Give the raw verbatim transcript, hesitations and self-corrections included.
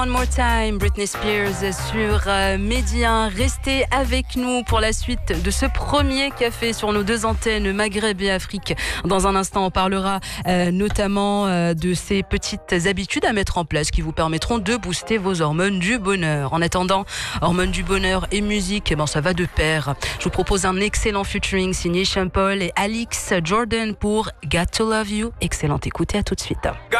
One More Time, Britney Spears sur euh, Média. Restez avec nous pour la suite de ce premier café sur nos deux antennes Maghreb et Afrique. Dans un instant, on parlera euh, notamment euh, de ces petites habitudes à mettre en place qui vous permettront de booster vos hormones du bonheur. En attendant, hormones du bonheur et musique, eh ben, ça va de pair. Je vous propose un excellent featuring signé Sean Paul et Alix Jordan pour Got to Love You. Excellente écoute et à tout de suite.